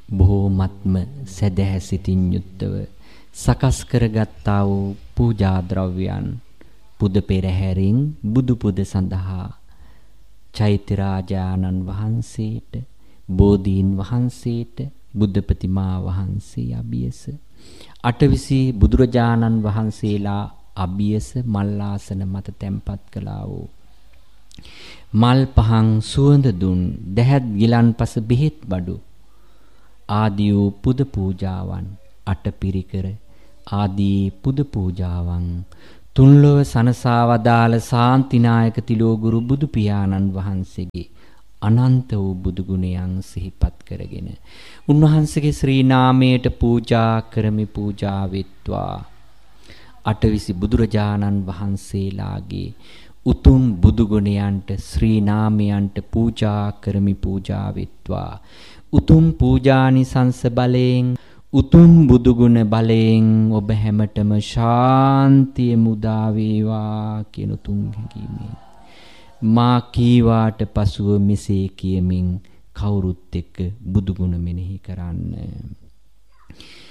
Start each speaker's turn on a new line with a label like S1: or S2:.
S1: බොහෝමත්ම සැදැහැ සිතින් යුක්තව සකස් කරගත්තා වූ පූජා ද්‍රව්‍යයන් පුද පෙරහැරින් බුදු පුද සඳහා චෛත්‍ය රාජානන් වහන්සේට, බෝධීන් වහන්සේට, බුද්ධ ප්‍රතිමා වහන්සේ අභියස, අටවිසි බුදුරජාණන් වහන්සේලා අභියස මල්ලාසන මත තැන්පත් කළා වූ මල් පහන් සුවඳ දුන් දැහැත් ගිලන්පස බෙහෙත් බඩු ආදී වූ පුද පූජාවන්, අටපිරිකර ආදී පුද පූජාවන් තුන්ලොව සනසා වදාළ ශාන්තිනායක තිලෝගුරු බුදු පියාණන් වහන්සේගේ අනන්ත වූ බුදු ගුණයන් සිහිපත් කරගෙන උන්වහන්සේගේ ශ්‍රී නාමයට පූජා කරමි. පූජා වෙත්වා. අටවිසි බුදුරජාණන් වහන්සේලාගේ උතුම් බුදු ගුණයන්ට, ශ්‍රී නාමයන්ට පූජා කරමි. පූජා වෙත්වා. උතුම් පූජානිසංස බලයෙන්, උතුම් බුදු ගුණ බලයෙන් ඔබ හැමතෙම ශාන්තිය මුදා වේවා කියන උතුම් හැඟීමෙන් මා කීවාට පසුව මෙසේ කියමින් කවුරුත් එක්ක බුදු ගුණ මෙනෙහි කරන්න.